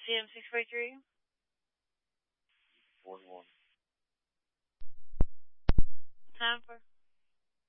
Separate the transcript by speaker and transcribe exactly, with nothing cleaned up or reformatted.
Speaker 1: C M six forty-three.
Speaker 2: One one.
Speaker 1: Time for